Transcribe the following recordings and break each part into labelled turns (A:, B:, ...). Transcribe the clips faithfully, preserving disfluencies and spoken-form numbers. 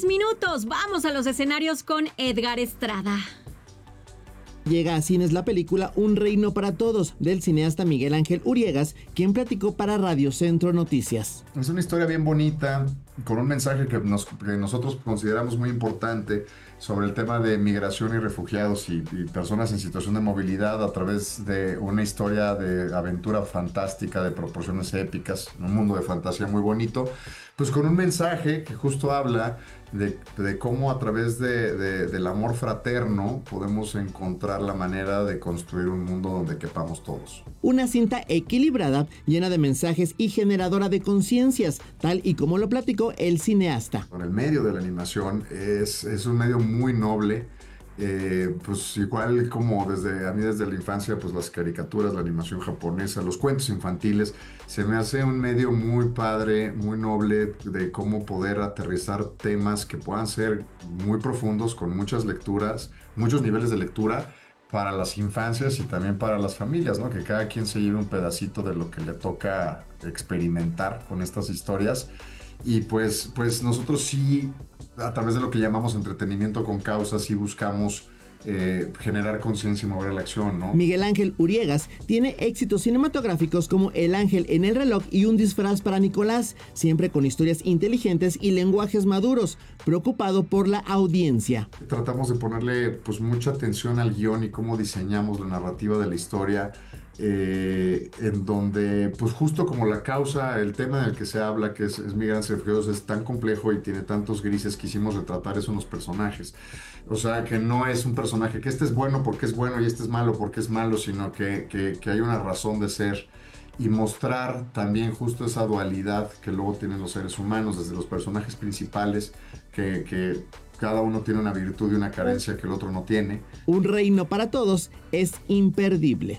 A: seis minutos. Vamos a los escenarios con Edgar Estrada.
B: Llega a cines la película Un reino para todos, del cineasta Miguel Ángel Uriegas, quien platicó para Radio Centro Noticias.
C: Es una historia bien bonita, con un mensaje que, nos, que nosotros consideramos muy importante sobre el tema de migración y refugiados y, y personas en situación de movilidad a través de una historia de aventura fantástica, de proporciones épicas, un mundo de fantasía muy bonito, pues con un mensaje que justo habla de, de cómo a través de, de, del amor fraterno podemos encontrar la manera de construir un mundo donde quepamos todos.
B: Una cinta equilibrada, llena de mensajes y generadora de conciencias, tal y como lo platicó el cineasta.
C: El medio de la animación es, es un medio muy noble. Eh, pues igual como desde a mí desde la infancia, pues las caricaturas, la animación japonesa, los cuentos infantiles, se me hace un medio muy padre, muy noble de cómo poder aterrizar temas que puedan ser muy profundos, con muchas lecturas, muchos niveles de lectura para las infancias y también para las familias, ¿no? Que cada quien se lleve un pedacito de lo que le toca experimentar con estas historias. Y pues, pues nosotros sí, a través de lo que llamamos entretenimiento con causa, sí buscamos eh, generar conciencia y mover la acción, ¿no?
B: Miguel Ángel Uriegas tiene éxitos cinematográficos como El ángel en el reloj y Un disfraz para Nicolás, siempre con historias inteligentes y lenguajes maduros, preocupado por la audiencia.
C: Tratamos de ponerle pues mucha atención al guión y cómo diseñamos la narrativa de la historia, Eh, en donde pues justo como la causa, el tema del que se habla, que es, es migrantes y refugiados, es tan complejo y tiene tantos grises, quisimos retratar eso en los personajes. O sea, que no es un personaje que este es bueno porque es bueno y este es malo porque es malo, sino que, que, que hay una razón de ser, y mostrar también justo esa dualidad que luego tienen los seres humanos, desde los personajes principales, que, que cada uno tiene una virtud y una carencia que el otro no tiene.
B: Un reino para todos es imperdible.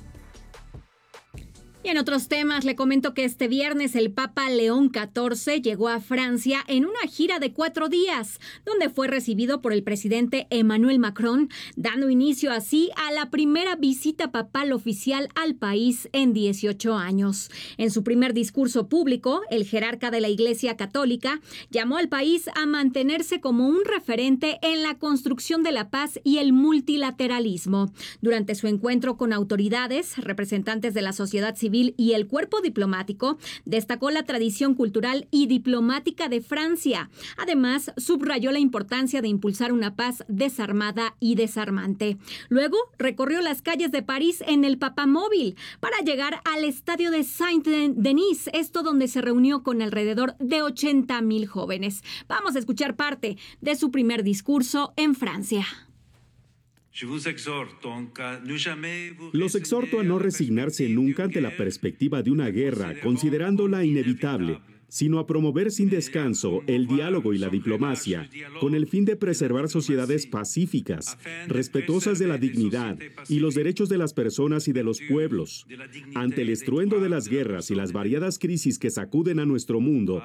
A: Y en otros temas, le comento que este viernes el Papa León catorce llegó a Francia en una gira de cuatro días, donde fue recibido por el presidente Emmanuel Macron, dando inicio así a la primera visita papal oficial al país en dieciocho años. En su primer discurso público, el jerarca de la Iglesia Católica llamó al país a mantenerse como un referente en la construcción de la paz y el multilateralismo. Durante su encuentro con autoridades, representantes de la sociedad civil y el cuerpo diplomático, destacó la tradición cultural y diplomática de Francia. Además, subrayó la importancia de impulsar una paz desarmada y desarmante. Luego, recorrió las calles de París en el Papamóvil para llegar al estadio de Saint-Denis, esto donde se reunió con alrededor de ochenta mil jóvenes. Vamos a escuchar parte de su primer discurso en Francia.
D: Los exhorto a no resignarse nunca ante la perspectiva de una guerra, considerándola inevitable, sino a promover sin descanso el diálogo y la diplomacia, con el fin de preservar sociedades pacíficas, respetuosas de la dignidad y los derechos de las personas y de los pueblos. Ante el estruendo de las guerras y las variadas crisis que sacuden a nuestro mundo,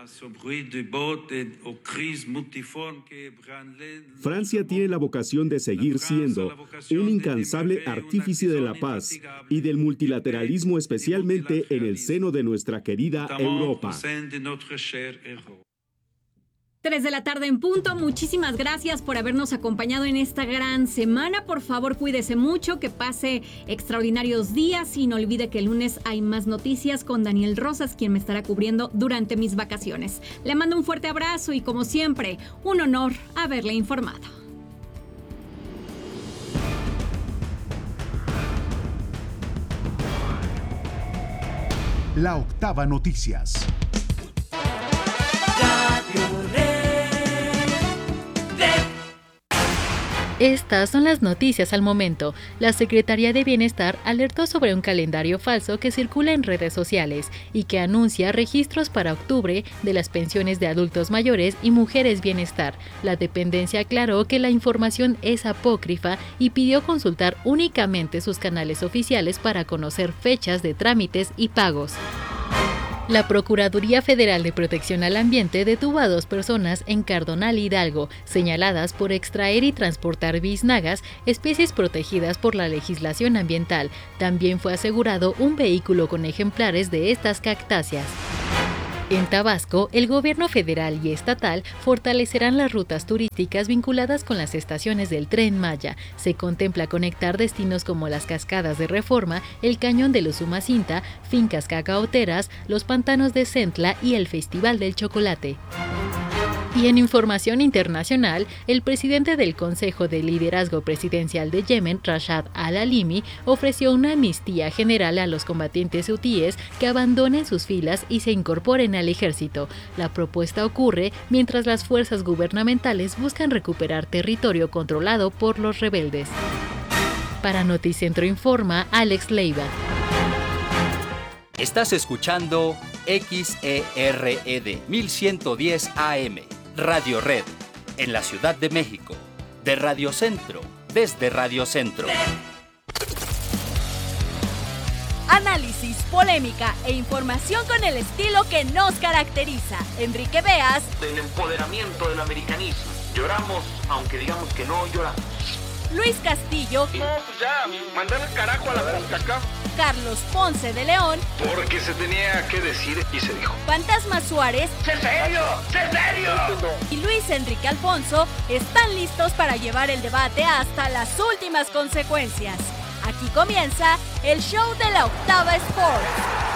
D: Francia tiene la vocación de seguir siendo un incansable artífice de la paz y del multilateralismo, especialmente en el seno de nuestra querida Europa.
A: Tres de la tarde en punto. Muchísimas gracias por habernos acompañado en esta gran semana. Por favor, cuídese mucho, que pase extraordinarios días y no olvide que el lunes hay más noticias con Daniel Rosas, quien me estará cubriendo durante mis vacaciones. Le mando un fuerte abrazo y, como siempre, un honor haberle informado.
E: La Octava Noticias.
F: Estas son las noticias al momento. La Secretaría de Bienestar alertó sobre un calendario falso que circula en redes sociales y que anuncia registros para octubre de las pensiones de adultos mayores y mujeres bienestar. La dependencia aclaró que la información es apócrifa y pidió consultar únicamente sus canales oficiales para conocer fechas de trámites y pagos. La Procuraduría Federal de Protección al Ambiente detuvo a dos personas en Cardonal, Hidalgo, señaladas por extraer y transportar biznagas, especies protegidas por la legislación ambiental. También fue asegurado un vehículo con ejemplares de estas cactáceas. En Tabasco, el gobierno federal y estatal fortalecerán las rutas turísticas vinculadas con las estaciones del Tren Maya. Se contempla conectar destinos como las Cascadas de Reforma, el Cañón de los Umacinta, fincas cacaoteras, los pantanos de Centla y el Festival del Chocolate. Y en información internacional, el presidente del Consejo de Liderazgo Presidencial de Yemen, Rashad al-Alimi, ofreció una amnistía general a los combatientes hutíes que abandonen sus filas y se incorporen al ejército. La propuesta ocurre mientras las fuerzas gubernamentales buscan recuperar territorio controlado por los rebeldes. Para Noticentro Informa, Alex Leiva.
E: Estás escuchando X E R E D mil ciento diez A M. Radio Red, en la Ciudad de México, de Radio Centro, desde Radio Centro.
G: Análisis, polémica e información con el estilo que nos caracteriza. Enrique Beas.
H: Del empoderamiento del americanismo. Lloramos, aunque digamos que no lloramos.
G: Luis Castillo.
H: No, pues ya, mandar el carajo a la CONCACAF.
G: Carlos Ponce de León.
H: Porque se tenía que decir y se dijo.
G: Fantasma Suárez.
H: ¡Sé serio! ¡Sé serio!
G: Y Luis Enrique Alfonso están listos para llevar el debate hasta las últimas consecuencias. Aquí comienza el show de la Octava Sports.